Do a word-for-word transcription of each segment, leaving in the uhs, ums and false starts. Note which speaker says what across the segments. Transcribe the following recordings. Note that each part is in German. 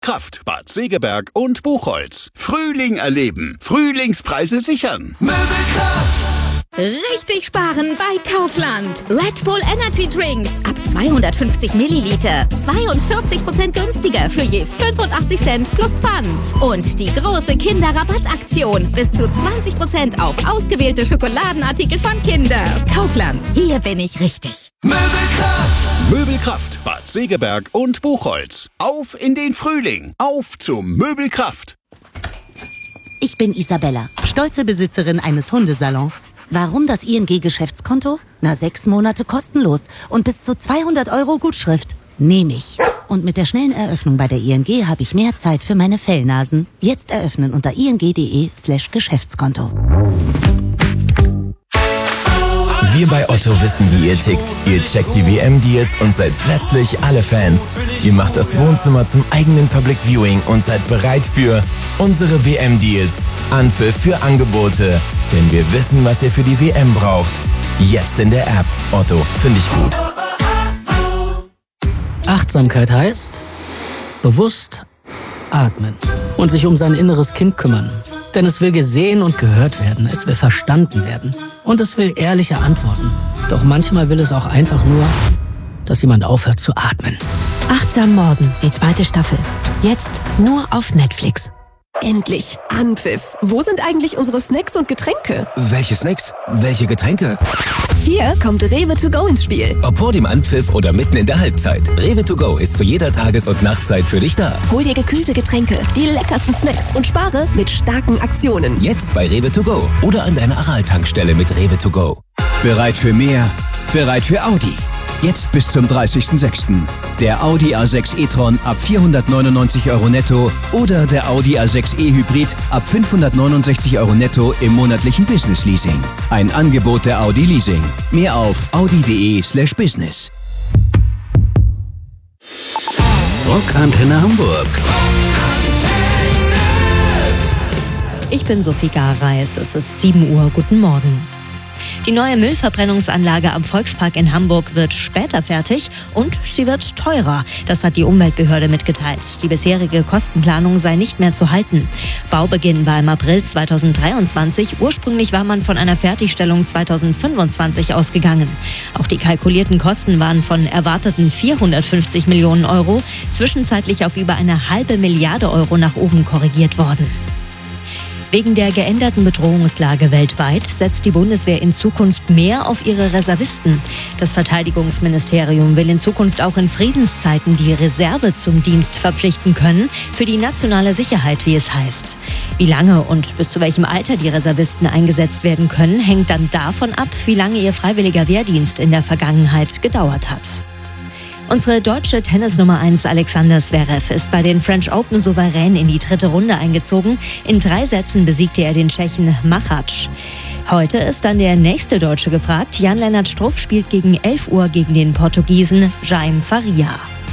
Speaker 1: Möbelkraft, Bad Segeberg und Buchholz. Frühling erleben, Frühlingspreise sichern. Möbelkraft!
Speaker 2: Richtig sparen bei Kaufland. Red Bull Energy Drinks ab zweihundertfünfzig Milliliter. zweiundvierzig Prozent günstiger für je fünfundachtzig Cent plus Pfand. Und die große Kinderrabattaktion. Bis zu zwanzig Prozent auf ausgewählte Schokoladenartikel von Kinder. Kaufland. Hier bin ich richtig.
Speaker 1: Möbelkraft! Möbelkraft, Bad Segeberg und Buchholz. Auf in den Frühling. Auf zum Möbelkraft.
Speaker 3: Ich bin Isabella, stolze Besitzerin eines Hundesalons. Warum das I N G-Geschäftskonto? Na, sechs Monate kostenlos und bis zu zweihundert Euro Gutschrift. Nehme ich. Und mit der schnellen Eröffnung bei der I N G habe ich mehr Zeit für meine Fellnasen. Jetzt eröffnen unter ing.de slash Geschäftskonto.
Speaker 4: Wir bei Otto wissen, wie ihr tickt. Ihr checkt die W M-Deals und seid plötzlich alle Fans. Ihr macht das Wohnzimmer zum eigenen Public Viewing und seid bereit für unsere W M-Deals. Anpfiff für Angebote. Denn wir wissen, was ihr für die W M braucht. Jetzt in der App. Otto, finde ich gut.
Speaker 5: Achtsamkeit heißt bewusst atmen und sich um sein inneres Kind kümmern. Denn es will gesehen und gehört werden, es will verstanden werden und es will ehrliche Antworten. Doch manchmal will es auch einfach nur, dass jemand aufhört zu atmen.
Speaker 6: Achtsam Morgen, die zweite Staffel. Jetzt nur auf Netflix.
Speaker 7: Endlich Anpfiff. Wo sind eigentlich unsere Snacks und Getränke?
Speaker 4: Welche Snacks? Welche Getränke?
Speaker 7: Hier kommt Rewe to go ins Spiel.
Speaker 4: Ob vor dem Anpfiff oder mitten in der Halbzeit. Rewe to go ist zu jeder Tages- und Nachtzeit für dich da.
Speaker 7: Hol dir gekühlte Getränke, die leckersten Snacks und spare mit starken Aktionen.
Speaker 4: Jetzt bei Rewe to go oder an deiner Aral-Tankstelle mit Rewe to go.
Speaker 8: Bereit für mehr? Bereit für Audi. Jetzt bis zum dreißigsten sechsten Der Audi A sechs e-tron ab vierhundertneunundneunzig Euro netto oder der Audi A sechs e Hybrid ab fünfhundertneunundsechzig Euro netto im monatlichen Business Leasing. Ein Angebot der Audi Leasing. Mehr auf audi.de slash business.
Speaker 9: Rockantenne Hamburg.
Speaker 6: Ich bin Sophie Garreis. Es ist sieben Uhr. Guten Morgen. Die neue Müllverbrennungsanlage am Volkspark in Hamburg wird später fertig und sie wird teurer. Das hat die Umweltbehörde mitgeteilt. Die bisherige Kostenplanung sei nicht mehr zu halten. Baubeginn war im April zweitausenddreiundzwanzig. Ursprünglich war man von einer Fertigstellung zweitausendfünfundzwanzig ausgegangen. Auch die kalkulierten Kosten waren von erwarteten vierhundertfünfzig Millionen Euro zwischenzeitlich auf über eine halbe Milliarde Euro nach oben korrigiert worden. Wegen der geänderten Bedrohungslage weltweit setzt die Bundeswehr in Zukunft mehr auf ihre Reservisten. Das Verteidigungsministerium will in Zukunft auch in Friedenszeiten die Reserve zum Dienst verpflichten können, für die nationale Sicherheit, wie es heißt. Wie lange und bis zu welchem Alter die Reservisten eingesetzt werden können, hängt dann davon ab, wie lange ihr freiwilliger Wehrdienst in der Vergangenheit gedauert hat. Unsere deutsche Tennis-Nummer eins Alexander Zverev ist bei den French Open souverän in die dritte Runde eingezogen. In drei Sätzen besiegte er den Tschechen Machac. Heute ist dann der nächste Deutsche gefragt. Jan-Lennart Struff spielt gegen elf Uhr gegen den Portugiesen Jaime Faria.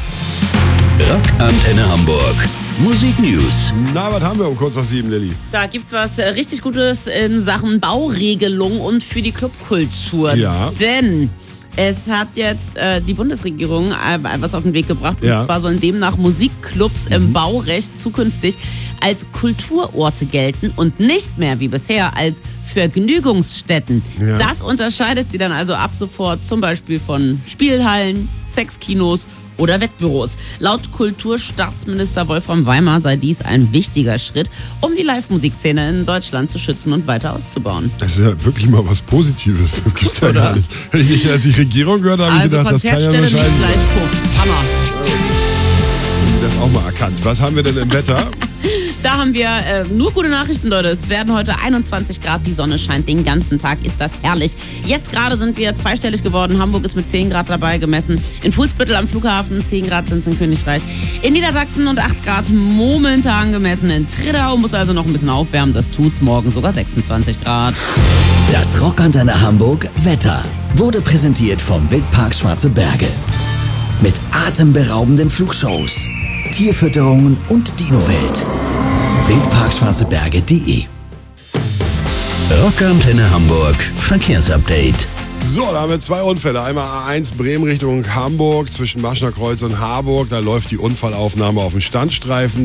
Speaker 9: Rockantenne Hamburg. Musik News.
Speaker 10: Na, was haben wir um kurz nach sieben, Lilly?
Speaker 11: Da gibt's was äh, richtig Gutes in Sachen Bauregelung und für die Clubkultur.
Speaker 10: Ja.
Speaker 11: Denn es hat jetzt äh, die Bundesregierung äh, was auf den Weg gebracht. Und
Speaker 10: Ja.
Speaker 11: zwar sollen demnach Musikclubs im Baurecht zukünftig als Kulturorte gelten und nicht mehr wie bisher als Vergnügungsstätten.
Speaker 10: Ja.
Speaker 11: Das unterscheidet sie dann also ab sofort zum Beispiel von Spielhallen, Sexkinos oder Wettbüros. Laut Kulturstaatsminister Wolfram Weimar sei dies ein wichtiger Schritt, um die Live-Musikszene in Deutschland zu schützen und weiter auszubauen.
Speaker 10: Das ist ja wirklich mal was Positives. Das gibt's ja
Speaker 11: Oder?
Speaker 10: gar nicht. Wenn ich nicht als die Regierung gehört habe, habe ich
Speaker 11: Also
Speaker 10: gedacht, das kann ja
Speaker 11: Konzertstelle
Speaker 10: nur
Speaker 11: nicht
Speaker 10: scheinen.
Speaker 11: gleich Puff. Hammer.
Speaker 10: Haben die das auch mal erkannt. Was haben wir denn im Wetter?
Speaker 11: Da haben wir äh, nur gute Nachrichten, Leute. Es werden heute einundzwanzig Grad, die Sonne scheint den ganzen Tag. Ist das herrlich. Jetzt gerade sind wir zweistellig geworden. Hamburg ist mit zehn Grad dabei gemessen. In Fuhlsbüttel am Flughafen zehn Grad sind es in Königreich. In Niedersachsen und acht Grad momentan gemessen. In Triddau muss also noch ein bisschen aufwärmen. Das tut's morgen sogar sechsundzwanzig Grad.
Speaker 9: Das Rockantenne Hamburg Wetter wurde präsentiert vom Wildpark Schwarze Berge. Mit atemberaubenden Flugshows, Tierfütterungen und Dinowelt. wildpark schwarze berge punkt de
Speaker 12: Rockantenne Hamburg Verkehrsupdate.
Speaker 10: So, da haben wir zwei Unfälle. Einmal A eins Bremen Richtung Hamburg zwischen Maschner Kreuz und Harburg. Da läuft die Unfallaufnahme auf dem Standstreifen.